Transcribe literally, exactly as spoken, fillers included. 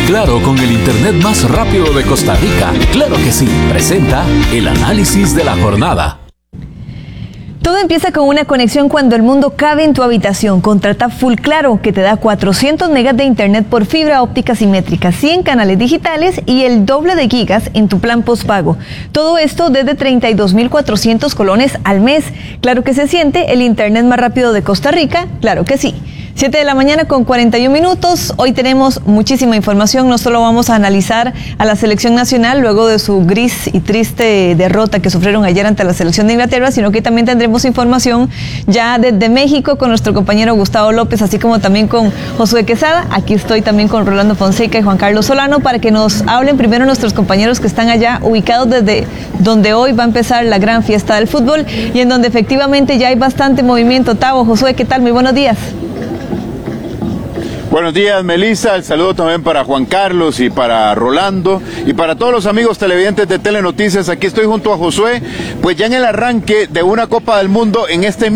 Claro, con el internet más rápido de Costa Rica. Claro que sí, presenta el análisis de la jornada. Todo empieza con una conexión cuando el mundo cabe en tu habitación. Contrata Full Claro, que te da cuatrocientos megas de internet por fibra óptica simétrica, cien canales digitales y el doble de gigas en tu plan postpago. Todo esto desde treinta y dos mil cuatrocientos colones al mes. Claro que se siente el internet más rápido de Costa Rica, claro que sí. siete de la mañana con cuarenta y un minutos. Hoy tenemos muchísima información. No solo vamos a analizar a la selección nacional luego de su gris y triste derrota que sufrieron ayer ante la selección de Inglaterra, sino que también tendremos información ya desde México con nuestro compañero Gustavo López, así como también con Josué Quesada. Aquí estoy también con Rolando Fonseca y Juan Carlos Solano para que nos hablen primero nuestros compañeros que están allá ubicados desde donde hoy va a empezar la gran fiesta del fútbol y en donde efectivamente ya hay bastante movimiento. Tavo, Josué, ¿qué tal? Muy buenos días. Buenos días, Melissa. El saludo también para Juan Carlos y para Rolando y para todos los amigos televidentes de Telenoticias. Aquí estoy junto a Josué, pues ya en el arranque de una Copa del Mundo en este